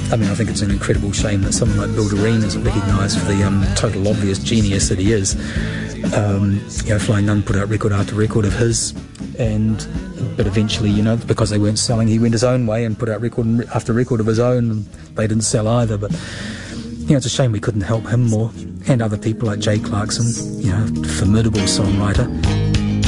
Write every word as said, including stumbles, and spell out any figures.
I mean, I think it's an incredible shame that someone like Bill Doreen isn't recognised for the um, total obvious genius that he is. Um, you know, Flying Nun put out record after record of his, and but eventually, you know, because they weren't selling, he went his own way and put out record after record of his own, and they didn't sell either. But you know, it's a shame we couldn't help him more, and other people like Jay Clarkson, you know, formidable songwriter.